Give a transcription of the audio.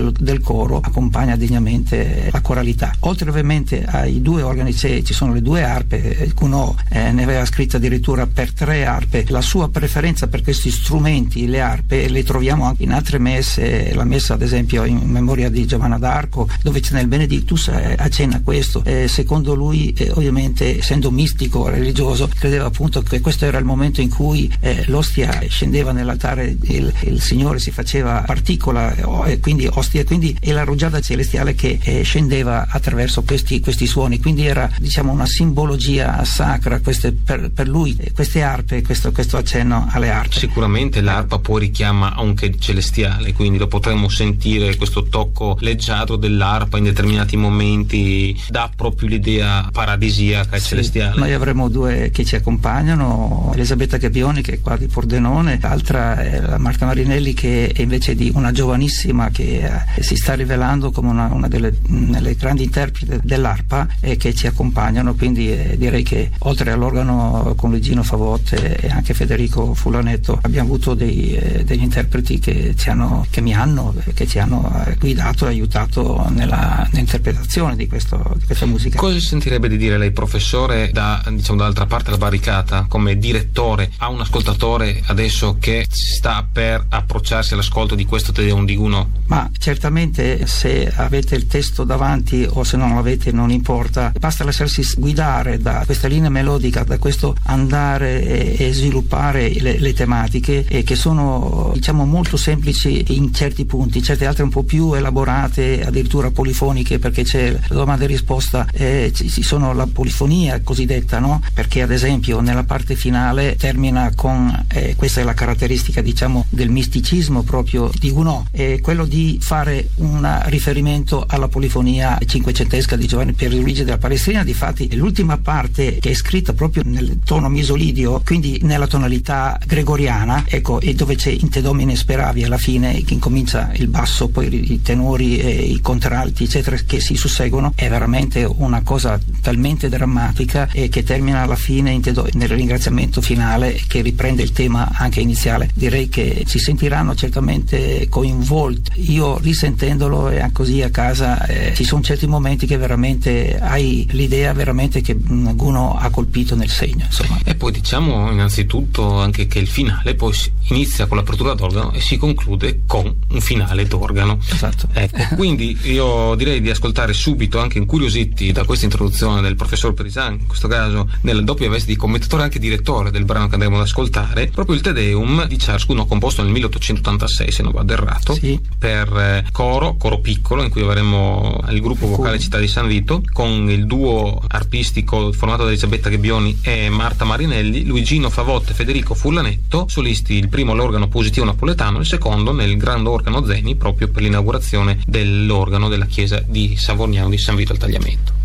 del coro accompagna degnamente la coralità. Oltre ovviamente ai 2 organi ci sono le 2 arpe. Gounod ne aveva scritto addirittura per 3 arpe. La sua preferenza per questi strumenti, le arpe, le troviamo anche in altre messe, la messa ad esempio in memoria di Giovanna d'Arco, dove c'è nel Benedictus accenna questo. Secondo lui, ovviamente essendo mistico religioso, credeva appunto che questo era il momento in cui l'ostia scendeva nell'altare, il Signore si faceva particola, quindi ostia, quindi è la rugiada celestiale che scendeva attraverso questi suoni, quindi era diciamo una simbologia sacra per lui, queste arpe, questo accenno alle arpe. Sicuramente l'arpa poi richiama anche celestiale, quindi lo potremmo sentire, questo tocco leggiadro dell'arpa in determinati momenti dà proprio l'idea paradisiaca e celestiale. Noi avremo 2 che ci accompagnano, Elisabetta Gabbioni, che è qua di Pordenone, l'altra è la Marta Marinelli, che è invece di una giovanissima che si sta rivelando come una delle grandi interpreti dell'arpa e che ci accompagnano, quindi direi che oltre all'organo con Luigino Favotte e anche Federico Fulanetto abbiamo avuto degli interpreti che ci hanno guidato e aiutato nell'interpretazione di questa musica. Cosa si sentirebbe di dire lei, professore, dall'altra parte della barricata, come direttore, a un ascoltatore adesso che sta per approcciarsi all'ascolto di questo Te Deum di Gounod? Ma certamente, se avete il testo davanti o se non l'avete non importa, basta lasciarsi guidare da questa linea melodica, da questo andare e sviluppare le tematiche che sono diciamo molto semplici in certi punti, certe altre un po' più elaborate, addirittura polifoniche, perché c'è la domanda e risposta, ci sono la polifonia cosiddetta, no? Perché ad esempio nella parte finale termina con questa è la caratteristica diciamo del misticismo proprio di Gounod, quello di fare un riferimento alla polifonia cinquecentesca di Giovanni Pierluigi della Palestrina. Difatti l'ultima parte, che è scritta proprio nel tono misolidio, quindi nella tonalità gregoriana, ecco, e dove c'è in te domine speravi alla fine, che incomincia il basso, poi i tenori e i contralti eccetera che si susseguono, è veramente una cosa talmente drammatica e che termina alla fine nel ringraziamento finale che riprende il tema anche iniziale. Direi che si sentiranno certamente coinvolti. Io risentendolo e così a casa ci sono certi momenti che veramente hai l'idea veramente che Gounod ha colpito nel segno, insomma. E poi diciamo innanzitutto anche che il finale poi inizia con l'apertura d'organo e si conclude con un finale d'organo. Esatto. Ecco, quindi io direi di ascoltare subito, anche incuriositi da questa introduzione del professor Perisan, in questo caso nella doppia veste di commentatore e anche direttore del brano che andremo ad ascoltare, proprio il Te Deum di Charles Gounod, composto nel 1886 se non vado errato, sì, per coro piccolo, in cui avremo il gruppo vocale Città di San Vito con il duo arpistico formato da Elisabetta Gabbioni e Marta Marinelli, Luigino Favotte e Federico Fulanetto, solisti il primo all'organo positivo napoletano, il secondo nel grande organo Zeni, proprio per l'inaugurazione dell'organo della chiesa di Savognano di San Vito al Tagliamento.